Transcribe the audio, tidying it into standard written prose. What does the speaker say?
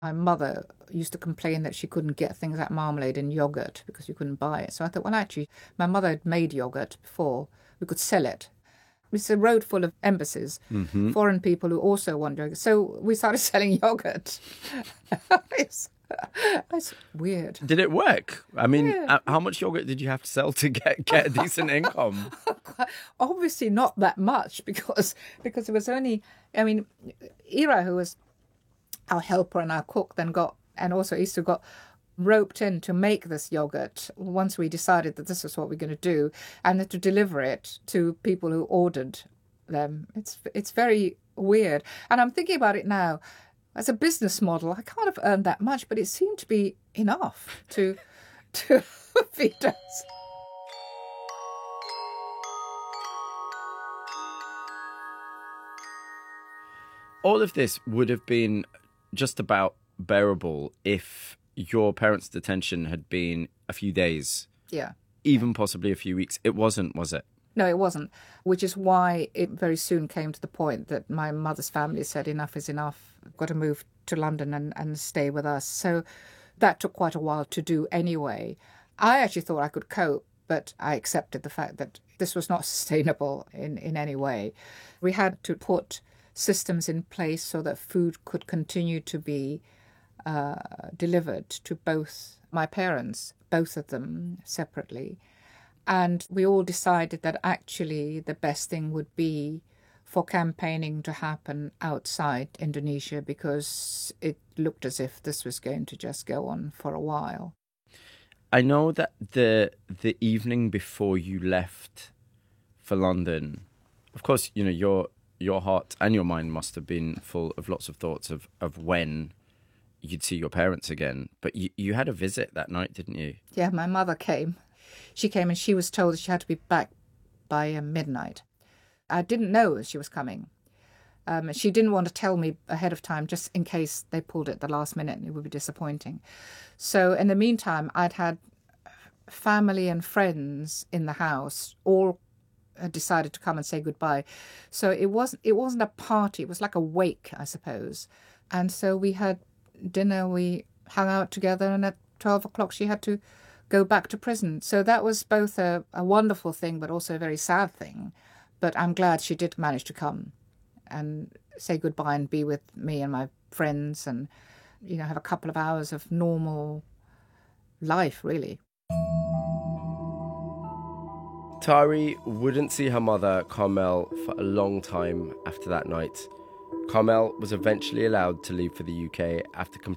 My mother used to complain that she couldn't get things like marmalade and yogurt because you couldn't buy it. So I thought, well, actually, my mother had made yogurt before. We could sell it. It's a road full of embassies, foreign people who also want yogurt. So we started selling yogurt. It's weird. Did it work? I mean, Yeah. how much yogurt did you have to sell to get a decent income? Obviously not that much because it was only, I mean, Ira, who was our helper and our cook, then got, and also Easter got roped in to make this yogurt once we decided that this was what we're going to do, and then to deliver it to people who ordered them. It's very weird. And I'm thinking about it now. As a business model, I can't have earned that much, but it seemed to be enough to feed us. All of this would have been just about bearable if your parents' detention had been a few days, Yeah. even possibly a few weeks. It wasn't, was it? No, it wasn't, which is why it very soon came to the point that my mother's family said enough is enough, got to move to London and stay with us. So that took quite a while to do anyway. I actually thought I could cope, but I accepted the fact that this was not sustainable in any way. We had to put systems in place so that food could continue to be delivered to both my parents, both of them separately. And we all decided that actually the best thing would be for campaigning to happen outside Indonesia because it looked as if this was going to just go on for a while. I know that the evening before you left for London, of course, you know, your heart and your mind must have been full of lots of thoughts of when you'd see your parents again. But you had a visit that night, didn't you? Yeah, my mother came. She came and she was told she had to be back by midnight. I didn't know she was coming. She didn't want to tell me ahead of time just in case they pulled it at the last minute and it would be disappointing. So in the meantime, I'd had family and friends in the house, all had decided to come and say goodbye. So it wasn't a party, it was like a wake, I suppose. And so we had dinner, we hung out together, and at 12 o'clock she had to go back to prison. So that was both a wonderful thing but also a very sad thing. But I'm glad she did manage to come and say goodbye and be with me and my friends and, you know, have a couple of hours of normal life, really. Tari wouldn't see her mother, Carmel, for a long time after that night. Carmel was eventually allowed to leave for the UK after